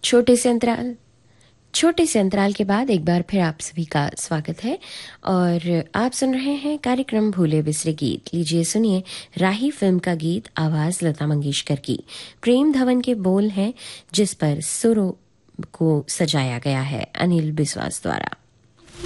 छोटे से अंतराल के बाद एक बार फिर आप सभी का स्वागत है और आप सुन रहे हैं कार्यक्रम भूले बिसरे गीत। लीजिए सुनिए राही फिल्म का गीत, आवाज लता मंगेशकर की। प्रेम धवन के बोल हैं जिस पर सुरों को सजाया गया है अनिल बिस्वास द्वारा।